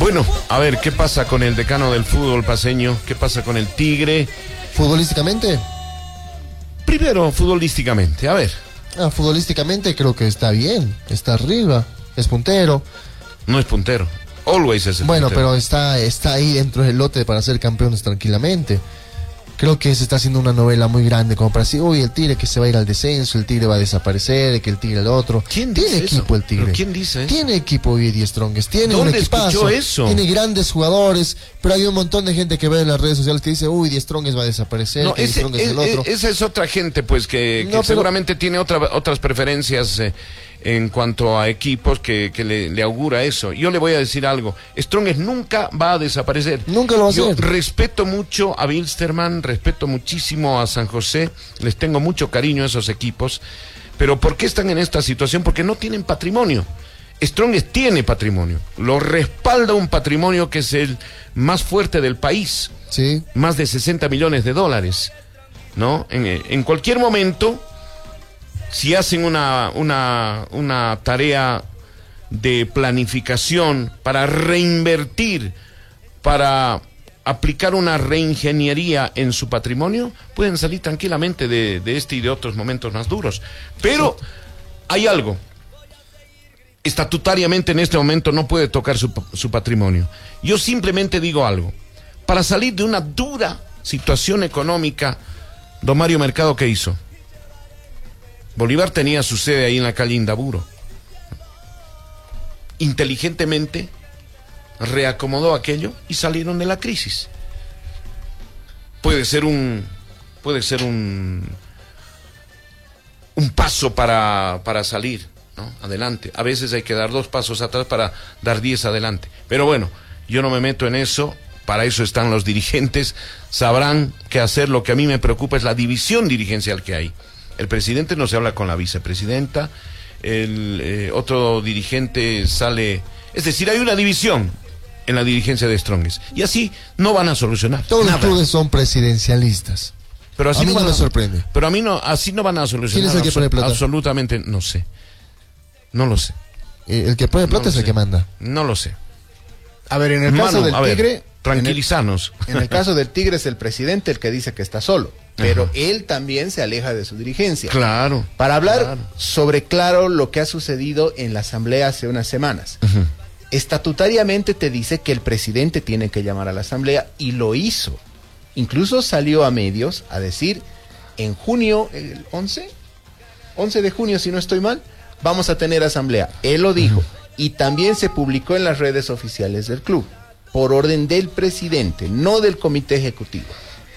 Bueno, a ver, ¿qué pasa con el decano del fútbol paceño? ¿Qué pasa con el Tigre? ¿Futbolísticamente? Primero, futbolísticamente, a ver. Futbolísticamente creo que está bien, está arriba, es puntero. No es puntero, always es el bueno, puntero. pero está ahí dentro del lote para ser campeones tranquilamente. Creo que se está haciendo una novela muy grande como para decir, uy, el Tigre que se va a ir al descenso, el Tigre va a desaparecer, que el Tigre el otro. ¿Quién tiene dice equipo eso? el Tigre. ¿Pero quién dice eso? Tiene equipo Eddie Strongest, tiene un ¿Dónde equipazo. escuchó eso? Tiene grandes jugadores, pero hay un montón de gente que ve en las redes sociales que dice, uy, Eddie Strongest va a desaparecer, No, que Eddie Strongest el otro. esa es otra gente, pues, que No, pero seguramente tiene otras preferencias en cuanto a equipos que le augura eso. Yo le voy a decir algo, Strongest nunca va a desaparecer. Nunca lo va a Yo hacer. respeto mucho a Wilstermann, respeto muchísimo a San José, les tengo mucho cariño a esos equipos, pero ¿por qué están en esta situación? Porque no tienen patrimonio. Strongest tiene patrimonio, lo respalda un patrimonio que es el más fuerte del país, Sí. más de 60 millones de dólares, ¿no? En cualquier momento, si hacen una tarea de planificación para reinvertir, para aplicar una reingeniería en su patrimonio, pueden salir tranquilamente de este y de otros momentos más duros. Pero hay algo. Estatutariamente en este momento no puede tocar su patrimonio. Yo simplemente digo algo. Para salir de una dura situación económica, don Mario Mercado, ¿qué hizo? Bolívar tenía su sede ahí en la calle Indaburo. Inteligentemente reacomodó aquello y salieron de la crisis. Puede ser un paso para salir, ¿no? Adelante. A veces hay que dar 2 pasos atrás para dar 10 adelante. Pero bueno, yo no me meto en eso. Para eso están los dirigentes. Sabrán qué hacer. Lo que a mí me preocupa es la división dirigencial que hay. El presidente no se habla con la vicepresidenta. El otro dirigente sale. Es decir, hay una división en la dirigencia de Strongest. Y así no van a solucionar Todos nada. los clubes son presidencialistas. Pero así A mí no van me sorprende. Pero a mí no, así no van a solucionar. ¿Quién es el que pone plata? Absolutamente, no sé. No lo sé. El que pone plata No lo es el sé. que manda. No lo sé. A ver, en el caso Manu, del a ver, Tigre, tranquilizanos. en el caso del Tigre es el presidente el que dice que está solo, pero Ajá. él también se aleja de su dirigencia. Claro. Para hablar Claro. sobre claro lo que ha sucedido en la asamblea hace unas semanas. Ujú. Estatutariamente te dice que el presidente tiene que llamar a la asamblea y lo hizo. Incluso salió a medios a decir, en junio, el 11 de junio si no estoy mal, vamos a tener asamblea. Él lo dijo. Y también se publicó en las redes oficiales del club, por orden del presidente, no del comité ejecutivo.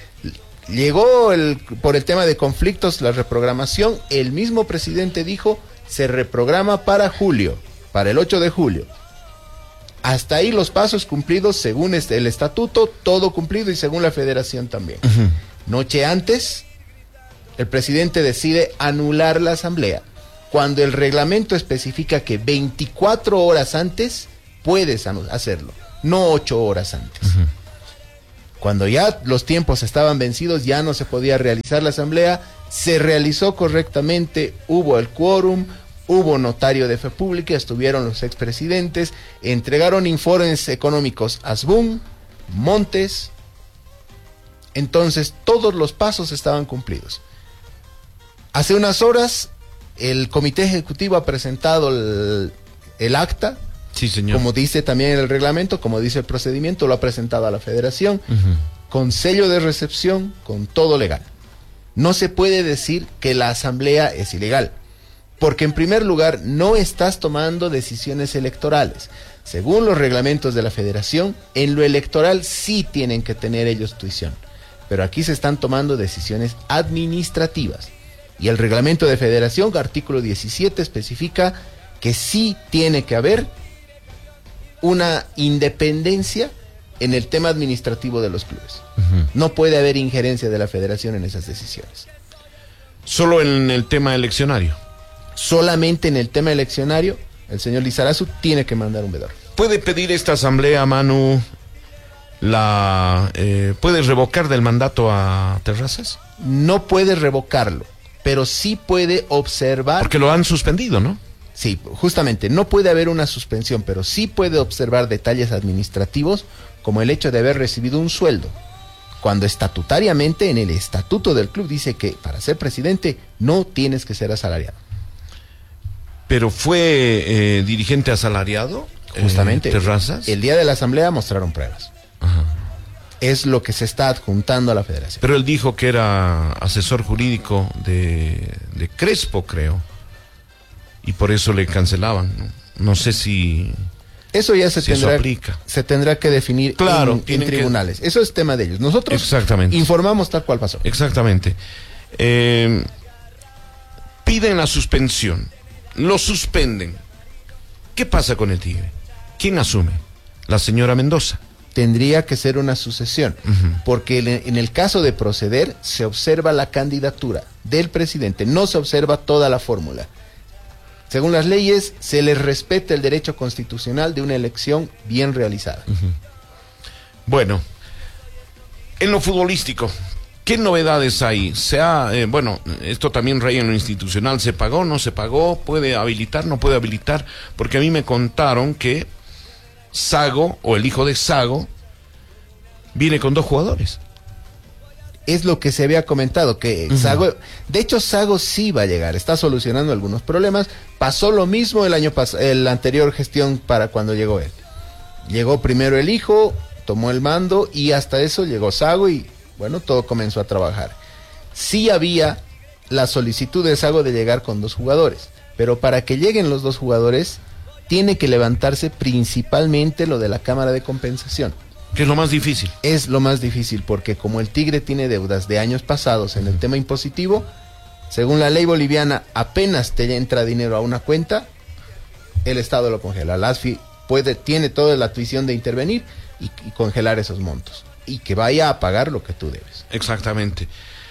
Llegó por el tema de conflictos, la reprogramación, el mismo presidente dijo, se reprograma para julio, para el 8 de julio. Hasta ahí los pasos cumplidos según el estatuto, todo cumplido y según la federación también. Noche antes, el presidente decide anular la asamblea, cuando el reglamento especifica que 24 horas antes puedes hacerlo, no 8 horas antes. Cuando ya los tiempos estaban vencidos, ya no se podía realizar la asamblea, se realizó correctamente, hubo el quórum, hubo notario de fe pública, estuvieron los expresidentes, entregaron informes económicos a Asbun, Montes, entonces todos los pasos estaban cumplidos. Hace unas horas el comité ejecutivo ha presentado el acta, Sí, señor. como dice también el reglamento, como dice el procedimiento, lo ha presentado a la federación, con sello de recepción, con todo legal. No se puede decir que la asamblea es ilegal, porque en primer lugar no estás tomando decisiones electorales. Según los reglamentos de la federación, en lo electoral sí tienen que tener ellos tuición, pero aquí se están tomando decisiones administrativas. Y el reglamento de federación, artículo 17, especifica que sí tiene que haber una independencia en el tema administrativo de los clubes. No puede haber injerencia de la federación en esas decisiones. Solo en el tema eleccionario. Solamente en el tema eleccionario, el señor Lizarazu tiene que mandar un vedor. ¿Puede pedir esta asamblea, Manu, puede revocar del mandato a Terrazas? No puede revocarlo, pero sí puede observar. Porque lo han suspendido, ¿no? Sí, justamente, no puede haber una suspensión, pero sí puede observar detalles administrativos como el hecho de haber recibido un sueldo, cuando estatutariamente en el estatuto del club dice que para ser presidente no tienes que ser asalariado. Pero fue dirigente asalariado, Justamente, Terrazas. el día de la asamblea mostraron pruebas. Ajá. Es lo que se está adjuntando a la federación. Pero él dijo que era asesor jurídico de Crespo, creo. Y por eso le cancelaban. No sé si Eso ya se eso aplica. se tendrá que definir Claro, en tienen que- tribunales. Eso es tema de ellos. Nosotros Exactamente. informamos tal cual pasó. Exactamente. Piden la suspensión. Lo suspenden. ¿Qué pasa con el Tigre? ¿Quién asume? La señora Mendoza. Tendría que ser una sucesión, porque en el caso de proceder se observa la candidatura del presidente, no se observa toda la fórmula. Según las leyes, se les respeta el derecho constitucional de una elección bien realizada. Bueno, en lo futbolístico, ¿qué novedades hay? Bueno, esto también raya en lo institucional. ¿Se pagó, no se pagó? ¿Puede habilitar, no puede habilitar? Porque a mí me contaron que Sago, o el hijo de Sago, viene con 2 jugadores. Es lo que se había comentado, que Sago, de hecho Sago sí va a llegar, está solucionando algunos problemas. Pasó lo mismo el anterior gestión para cuando llegó él. Llegó primero el hijo, tomó el mando y hasta eso llegó Sago y bueno, todo comenzó a trabajar. Sí había la solicitud de Sago de llegar con 2 jugadores, pero para que lleguen los 2 jugadores tiene que levantarse principalmente lo de la Cámara de Compensación. Que es lo más difícil. Es lo más difícil porque como el Tigre tiene deudas de años pasados en el tema impositivo, según la ley boliviana, apenas te entra dinero a una cuenta, el Estado lo congela. La ASFI tiene toda la tuición de intervenir y congelar esos montos. Y que vaya a pagar lo que tú debes. Exactamente.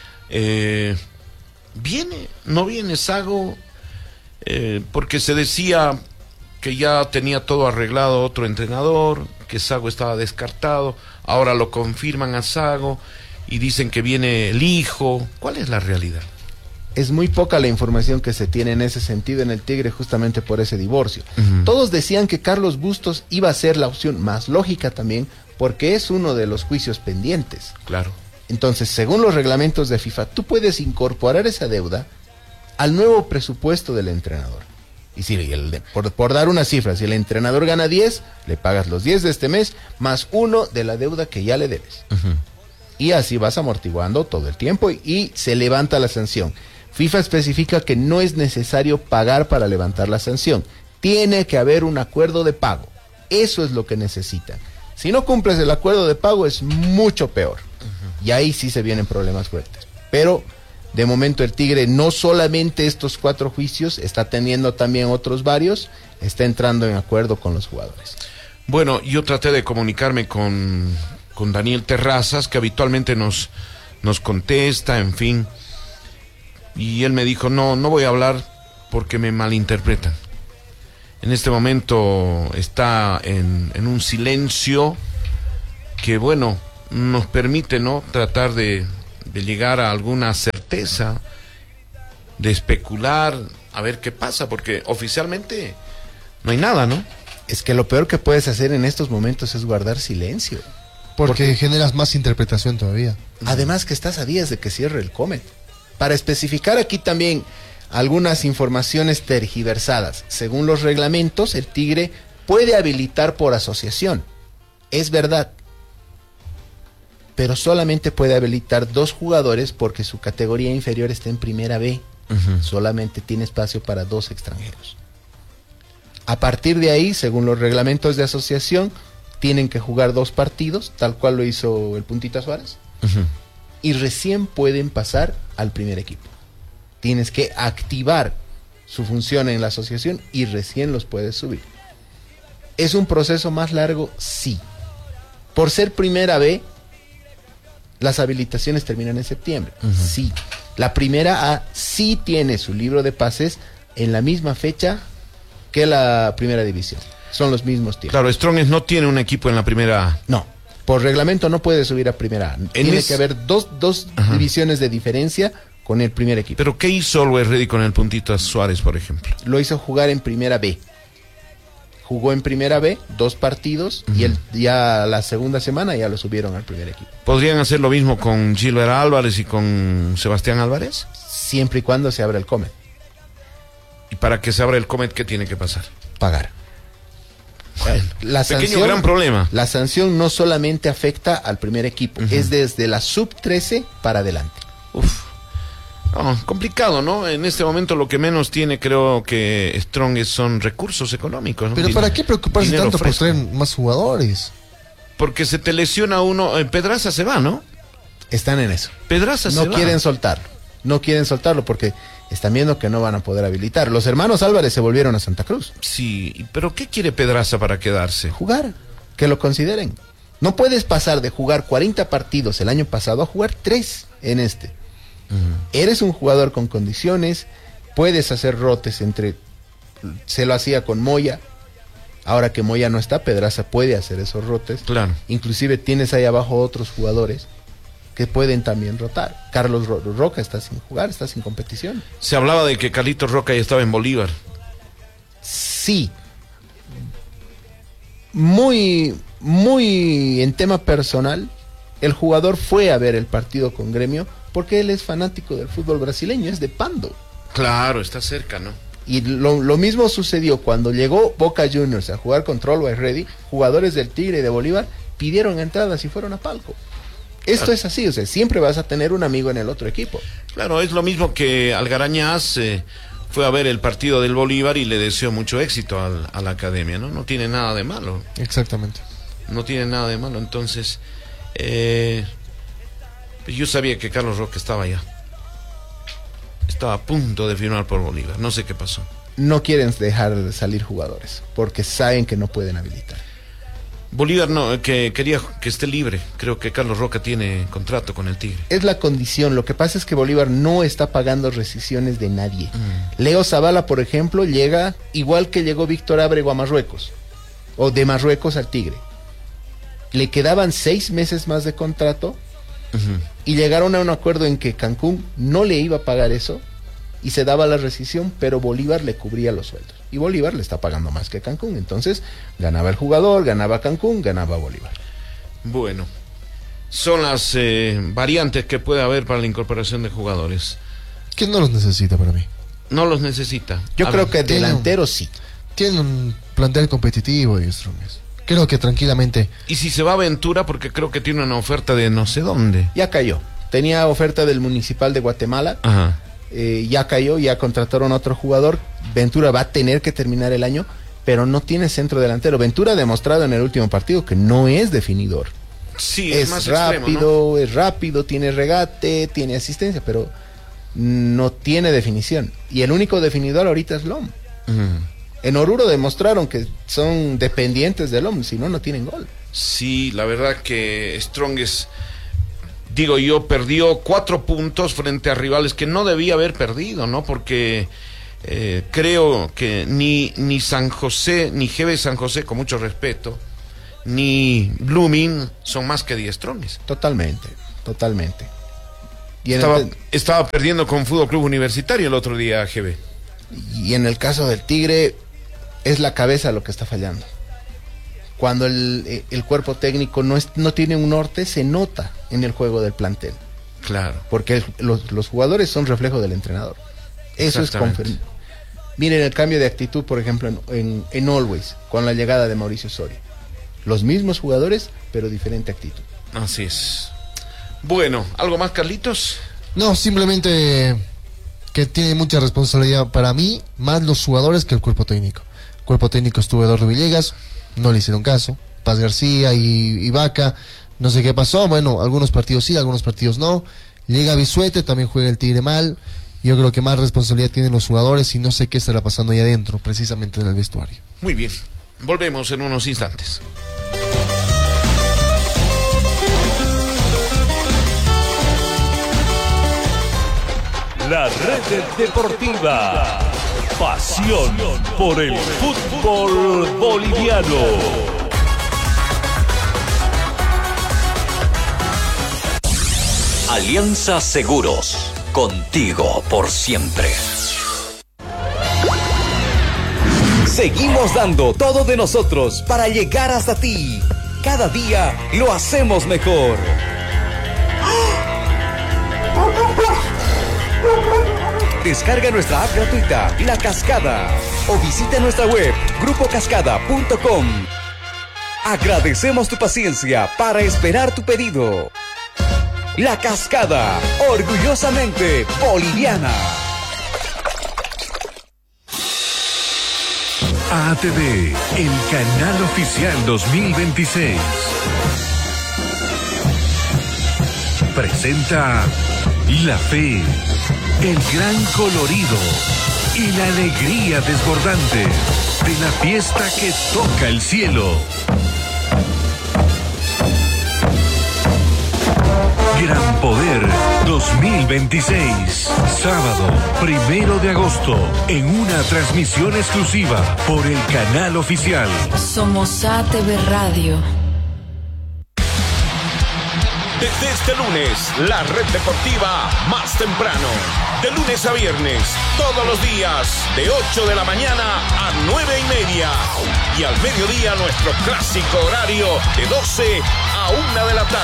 ¿No viene Sago? Porque se decía que ya tenía todo arreglado otro entrenador, que Sago estaba descartado, ahora lo confirman a Sago y dicen que viene el hijo. ¿Cuál es la realidad? Es muy poca la información que se tiene en ese sentido en el Tigre justamente por ese divorcio. Todos decían que Carlos Bustos iba a ser la opción más lógica también porque es uno de los juicios pendientes. Claro. Entonces, según los reglamentos de FIFA, tú puedes incorporar esa deuda al nuevo presupuesto del entrenador. Y si por dar una cifra, si el entrenador gana 10, le pagas los 10 de este mes, más 1 de la deuda que ya le debes. Y así vas amortiguando todo el tiempo y se levanta la sanción. FIFA especifica que no es necesario pagar para levantar la sanción. Tiene que haber un acuerdo de pago. Eso es lo que necesitan. Si no cumples el acuerdo de pago es mucho peor. Y ahí sí se vienen problemas fuertes. Pero de momento el Tigre no solamente estos 4 juicios, está teniendo también otros varios, está entrando en acuerdo con los jugadores. Bueno, yo traté de comunicarme con Daniel Terrazas, que habitualmente nos contesta, en fin. Y él me dijo, no voy a hablar porque me malinterpretan. En este momento está en un silencio que, bueno, nos permite, ¿no?, tratar de llegar a alguna certeza, de especular, a ver qué pasa, porque oficialmente no hay nada, ¿no? Es que lo peor que puedes hacer en estos momentos es guardar silencio. Porque generas más interpretación todavía. Además que estás a días de que cierre el Comet. Para especificar aquí también algunas informaciones tergiversadas. Según los reglamentos, el Tigre puede habilitar por asociación. Es verdad. Pero solamente puede habilitar 2 jugadores porque su categoría inferior está en Primera B. Solamente tiene espacio para 2 extranjeros. A partir de ahí, según los reglamentos de asociación, tienen que jugar 2 partidos, tal cual lo hizo el Puntita Suárez, y recién pueden pasar al primer equipo. Tienes que activar su función en la asociación y recién los puedes subir. ¿Es un proceso más largo? Sí. Por ser Primera B, las habilitaciones terminan en septiembre. Sí. La Primera A sí tiene su libro de pases en la misma fecha que la Primera División. Son los mismos tiempos. Claro, Strongest no tiene un equipo en la Primera A. No. Por reglamento no puede subir a Primera A. Tiene que haber dos divisiones de diferencia con el primer equipo. ¿Pero qué hizo Always Ready con el puntito Suárez, por ejemplo? Lo hizo jugar en Primera B. Jugó en Primera B 2 partidos y ya la segunda semana ya lo subieron al primer equipo. ¿Podrían hacer lo mismo con Gilbert Álvarez y con Sebastián Álvarez? Siempre y cuando se abra el Comet. Y para que se abra el Comet, ¿qué tiene que pasar? Pagar. Pequeño gran problema. La sanción no solamente afecta al primer equipo, es desde la sub-13 para adelante. Uf. No, complicado, ¿no? En este momento lo que menos tiene, creo que Strong son recursos económicos, ¿no? Pero ¿para qué preocuparse Dinero tanto fresco. por traer más jugadores? Porque se te lesiona uno. Pedraza se va, ¿no? Están en eso. Pedraza se va. No quieren soltarlo. No quieren soltarlo porque están viendo que no van a poder habilitar. Los hermanos Álvarez se volvieron a Santa Cruz. Sí, pero ¿qué quiere Pedraza para quedarse? Jugar, que lo consideren. No puedes pasar de jugar 40 partidos el año pasado a jugar 3 en este. Eres un jugador con condiciones, puedes hacer rotes entre... Se lo hacía con Moya. Ahora que Moya no está, Pedraza puede hacer esos rotes. Claro. Inclusive tienes ahí abajo otros jugadores que pueden también rotar. Carlos Roca está sin jugar, está sin competición. Se hablaba de que Carlitos Roca ya estaba en Bolívar. Sí. Muy en tema personal, el jugador fue a ver el partido con Gremio porque él es fanático del fútbol brasileño, es de Pando. Claro, está cerca, ¿no? Y lo mismo sucedió cuando llegó Boca Juniors a jugar contra Always Ready. Jugadores del Tigre y de Bolívar pidieron entradas y fueron a palco. Esto es así, o sea, siempre vas a tener un amigo en el otro equipo. Claro, es lo mismo que Algarañaz fue a ver el partido del Bolívar y le deseó mucho éxito a la academia, ¿no? No tiene nada de malo. Exactamente. No tiene nada de malo, entonces... yo sabía que Carlos Roca estaba allá. Estaba a punto de firmar por Bolívar. No sé qué pasó. No quieren dejar salir jugadores porque saben que no pueden habilitar. Bolívar no, que quería que esté libre. Creo que Carlos Roca tiene contrato con el Tigre. Es la condición. Lo que pasa es que Bolívar no está pagando rescisiones de nadie. Leo Zavala, por ejemplo, llega igual que llegó Víctor Ábrego a Marruecos. O de Marruecos al Tigre. Le quedaban 6 meses más de contrato. Y llegaron a un acuerdo en que Cancún no le iba a pagar eso y se daba la rescisión, pero Bolívar le cubría los sueldos. Y Bolívar le está pagando más que Cancún. Entonces, ganaba el jugador, ganaba Cancún, ganaba Bolívar. Bueno, son las variantes que puede haber para la incorporación de jugadores. ¿Quién no los necesita para mí? No los necesita. Yo creo que tiene delantero sí. Tiene un plantel competitivo y Strongest. Creo que tranquilamente. Y si se va a Ventura, porque creo que tiene una oferta de no sé dónde. Ya cayó. Tenía oferta del Municipal de Guatemala. Ajá. Ya cayó, ya contrataron a otro jugador. Ventura va a tener que terminar el año, pero no tiene centro delantero. Ventura ha demostrado en el último partido que no es definidor. Sí, Es más rápido, extremo, ¿no? es rápido, tiene regate, tiene asistencia, pero no tiene definición. Y el único definidor ahorita es Lom. En Oruro demostraron que son dependientes del Lom, si no, no tienen gol. Sí, la verdad que Strongest, digo yo, perdió 4 puntos frente a rivales que no debía haber perdido, ¿no? Porque creo que ni San José, ni GB San José, con mucho respeto, ni Blooming son más que 10 Strongest. Totalmente. Y Estaba perdiendo con Fútbol Club Universitario el otro día, GB. Y en el caso del Tigre, es la cabeza lo que está fallando. Cuando el cuerpo técnico no tiene un norte, se nota en el juego del plantel. Claro. Porque los jugadores son reflejo del entrenador. Eso es Exactamente. confirmado. Miren el cambio de actitud, por ejemplo, en Always, con la llegada de Mauricio Soria. Los mismos jugadores, pero diferente actitud. Así es. Bueno, ¿algo más, Carlitos? No, simplemente que tiene mucha responsabilidad para mí, más los jugadores que el cuerpo técnico. El cuerpo técnico estuvo Eduardo Villegas, no le hicieron caso. Paz García y Vaca, no sé qué pasó. Bueno, algunos partidos sí, algunos partidos no. Llega Bisuete, también juega el Tigre mal. Yo creo que más responsabilidad tienen los jugadores y no sé qué estará pasando ahí adentro, precisamente en el vestuario. Muy bien. Volvemos en unos instantes. La Red Deportiva. Pasión por el fútbol boliviano. Alianza Seguros. contigo por siempre. Seguimos dando todo de nosotros para llegar hasta ti. Cada día lo hacemos mejor. Descarga nuestra app gratuita, La Cascada, o visita nuestra web, grupocascada.com. Agradecemos tu paciencia para esperar tu pedido. La Cascada, orgullosamente boliviana. ATV, el canal oficial 2026. Presenta la fe, el gran colorido y la alegría desbordante de la fiesta que toca el cielo. Gran Poder 2026, sábado 1 de agosto, en una transmisión exclusiva por el canal oficial. Somos ATV Radio. Desde este lunes, la red deportiva más temprano. De lunes a viernes, todos los días, de 8 de la mañana a 9:30. Y al mediodía, nuestro clásico horario de 12 a 1 de la tarde.